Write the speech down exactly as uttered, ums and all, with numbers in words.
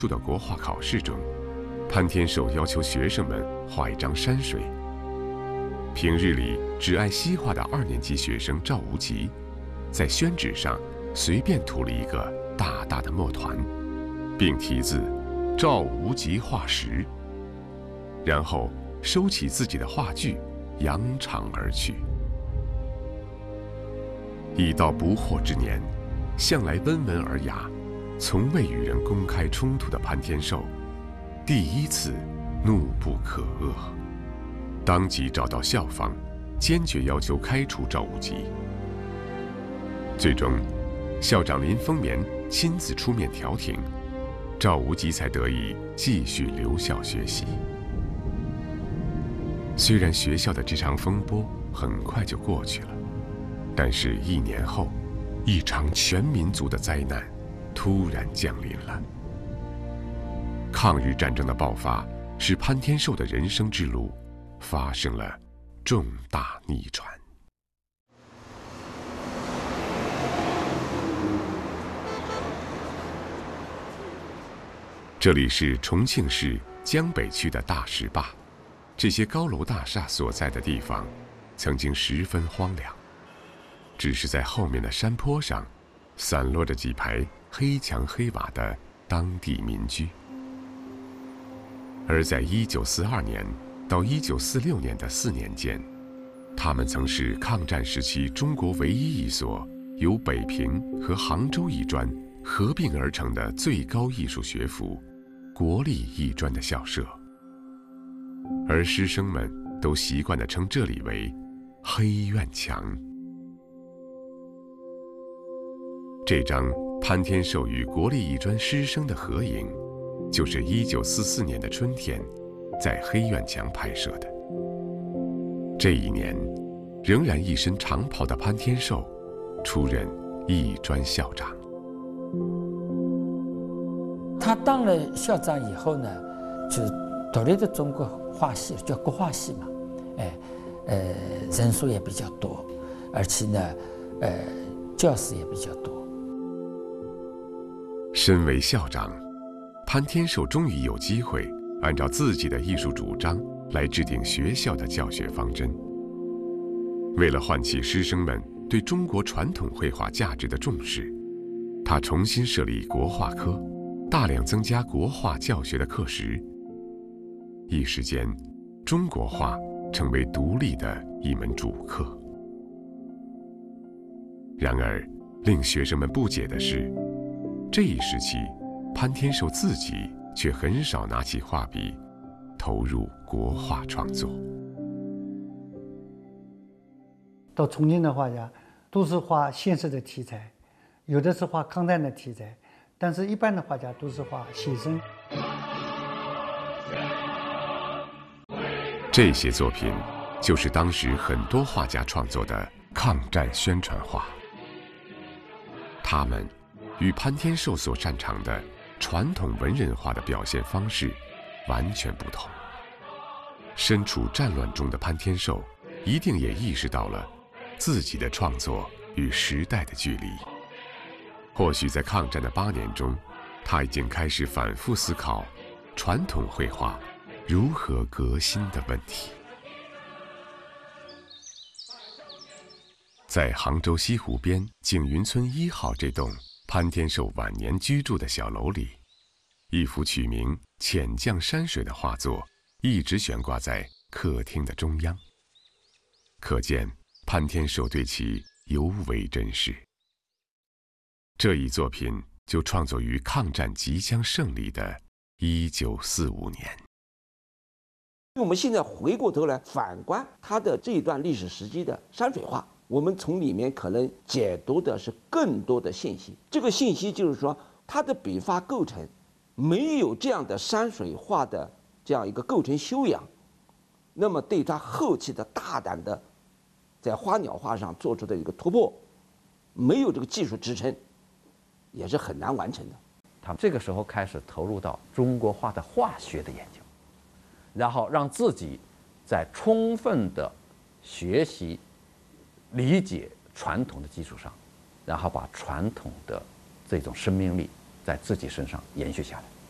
出的国画考试中，潘天寿要求学生们画一张山水。平日里只爱西画的二年级学生赵无极，在宣纸上随便涂了一个大大的墨团，并题字“赵无极画石”，然后收起自己的画具，扬长而去。已到不惑之年，向来温文尔雅，从未与人公开冲突的潘天寿，第一次怒不可遏，当即找到校方，坚决要求开除赵无极。最终，校长林风眠亲自出面调停，赵无极才得以继续留校学习。虽然学校的这场风波很快就过去了，但是一年后，一场全民族的灾难突然降临了。抗日战争的爆发，使潘天寿的人生之路发生了重大逆转。这里是重庆市江北区的大石坝，这些高楼大厦所在的地方，曾经十分荒凉。只是在后面的山坡上，散落着几排黑墙黑瓦的当地民居。而在一九四二年到一九四六年的四年间，他们曾是抗战时期中国唯一一所由北平和杭州艺专合并而成的最高艺术学府——国立艺专的校舍。而师生们都习惯地称这里为“黑院墙”。这张潘天寿与国立艺专师生的合影，就是一九四四年的春天，在黑院墙拍摄的。这一年，仍然一身长袍的潘天寿出任艺专校长。 他当了校长以后呢，就独立的中国画系，叫国画系嘛，哎，呃，人数也比较多，而且呢，呃，教师也比较多。 身为校长，潘天寿终于有机会按照自己的艺术主张来制定学校的教学方针。为了唤起师生们对中国传统绘画价值的重视，他重新设立国画科，大量增加国画教学的课时。一时间，中国画成为独立的一门主课。然而，令学生们不解的是，这一时期，潘天寿自己却很少拿起画笔，投入国画创作。 到重庆的画家，都是画现实的题材，有的是画抗战的题材，但是一般的画家都是画写生。 这些作品，就是当时很多画家创作的抗战宣传画。他们与潘天寿所擅长的传统文人画的表现方式完全不同。身处战乱中的潘天寿，一定也意识到了自己的创作与时代的距离。或许在抗战的八年中，他已经开始反复思考传统绘画如何革新的问题。在杭州西湖边景云村一号这栋潘天寿晚年居住的小楼里，一幅取名《浅降山水》的画作一直悬挂在客厅的中央，可见潘天寿对其尤为珍视。这一作品就创作于抗战即将胜利的一九四五年。 我们现在回过头来反观他的这一段历史时期的山水画，我们从里面可能解读的是更多的信息。这个信息就是说，他的笔法构成没有这样的山水画的这样一个构成修养，那么对他后期的大胆的在花鸟画上做出的一个突破，没有这个技术支撑，也是很难完成的。 他这个时候开始投入到中国画的化学的研究，然后让自己在充分的学习、理解传统的基础上，然后把传统的这种生命力在自己身上延续下来。